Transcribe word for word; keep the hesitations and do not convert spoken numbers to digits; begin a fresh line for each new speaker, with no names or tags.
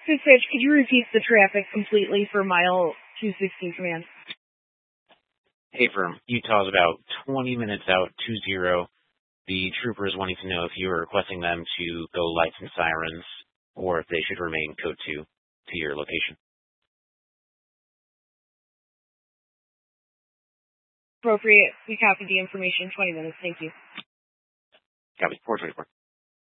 Dispatch, could you repeat the traffic completely for mile two sixteen command?
Hey, firm. Utah's about twenty minutes out, two zero. The trooper is wanting to know if you are requesting them to go lights and sirens, or if they should remain code two to your location.
Appropriate. We copied the information. twenty minutes. Thank you.
Copy. four twenty-four.